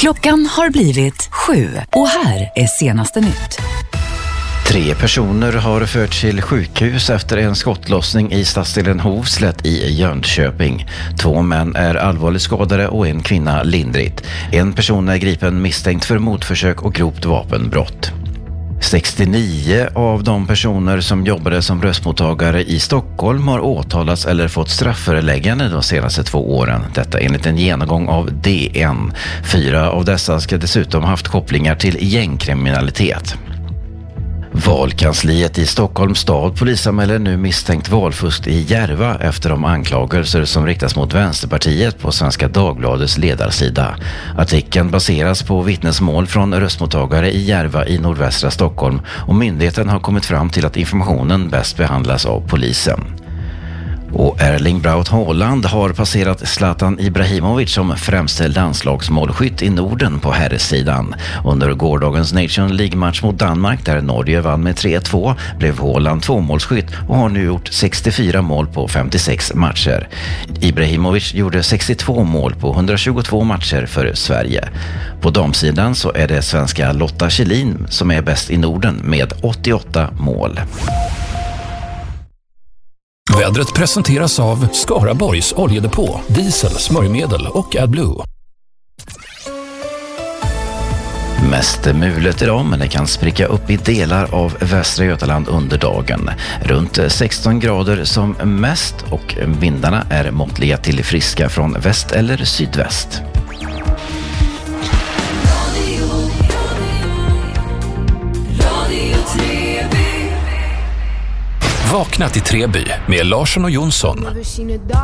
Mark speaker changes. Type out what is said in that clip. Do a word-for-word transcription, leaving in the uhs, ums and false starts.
Speaker 1: Klockan har blivit sju och här är senaste nytt.
Speaker 2: Tre personer har förts till sjukhus efter en skottlossning i stadsdelen Hovslätt i Jönköping. Två män är allvarligt skadade och en kvinna lindrigt. En person är gripen misstänkt för mordförsök och grovt vapenbrott. sextionio av de personer som jobbade som röstmottagare i Stockholm har åtalats eller fått strafföreläggande de senaste två åren. Detta enligt en genomgång av D N. Fyra av dessa ska dessutom haft kopplingar till gängkriminalitet. Valkansliet i Stockholms stad polisanmäler nu misstänkt valfusk i Järva efter de anklagelser som riktas mot Vänsterpartiet på Svenska Dagbladets ledarsida. Artikeln baseras på vittnesmål från röstmottagare i Järva i nordvästra Stockholm och myndigheten har kommit fram till att informationen bäst behandlas av polisen. Och Erling Braut Haaland har passerat Zlatan Ibrahimovic som främste landslagsmålskytt i Norden på herrsidan. Under gårdagens Nation League-match mot Danmark där Norge vann med tre två blev Haaland tvåmålsskytt och har nu gjort sextiofyra mål på femtiosex matcher. Ibrahimovic gjorde sextiotvå mål på etthundratjugotvå matcher för Sverige. På damsidan så är det svenska Lotta Kjellin som är bäst i Norden med åttioåtta mål.
Speaker 3: Vädret presenteras av Skaraborgs oljedepå, diesel, smörjmedel och AdBlue.
Speaker 2: Mest mulet idag, men det kan spricka upp i delar av Västra Götaland under dagen. Runt sexton grader som mest och vindarna är måttliga till friska från väst eller sydväst.
Speaker 3: Vakna till Treby med Larsson och Jonsson.